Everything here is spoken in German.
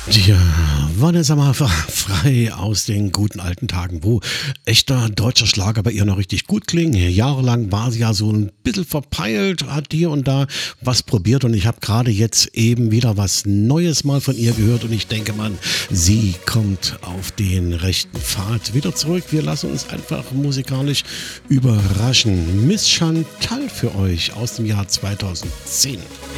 Ja, Vanessa mal frei aus den guten alten Tagen, wo echter deutscher Schlager bei ihr noch richtig gut klingt. Jahrelang war sie ja so ein bisschen verpeilt, hat hier und da was probiert und ich habe gerade jetzt eben wieder was Neues mal von ihr gehört und ich denke, man, sie kommt auf den rechten Pfad wieder zurück. Wir lassen uns einfach musikalisch überraschen. Miss Chantal für euch aus dem Jahr 2010.